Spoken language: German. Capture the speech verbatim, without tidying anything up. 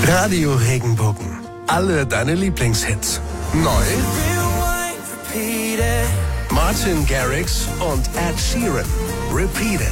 Radio Regenbogen. Alle deine Lieblingshits. Neu. Martin Garrix und Ed Sheeran. Repeat It.